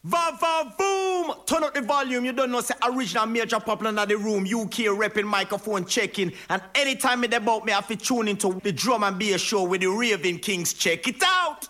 Va va boom! Turn up the volume, you don't know say original major popular in the room. UK repping microphone checking. And anytime it about me, I have to tune into the drum and bass show with the Raving Kings. Check it out!